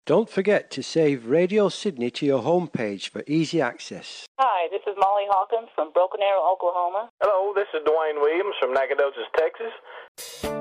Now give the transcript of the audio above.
Don't forget to save Radio Sydney to your homepage for easy access. Hi, this is Molly Hawkins from Broken Arrow, Oklahoma. Hello, this is Dwayne Williams from Nacogdoches, Texas.